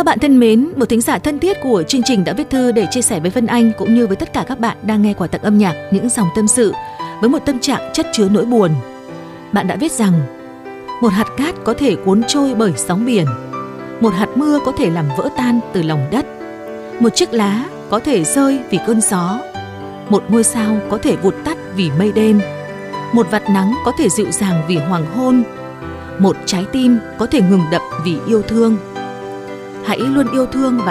Các bạn thân mến, một thính giả thân thiết của chương trình đã viết thư để chia sẻ với Vân Anh cũng như với tất cả các bạn đang nghe Quà tặng âm nhạc những dòng tâm sự với một tâm trạng chất chứa nỗi buồn. Bạn đã viết rằng: một hạt cát có thể cuốn trôi bởi sóng biển, một hạt mưa có thể làm vỡ tan từ lòng đất, một chiếc lá có thể rơi vì cơn gió, một ngôi sao có thể vụt tắt vì mây đen, một vạt nắng có thể dịu dàng vì hoàng hôn, một trái tim có thể ngừng đập vì yêu thương. Hãy luôn yêu thương và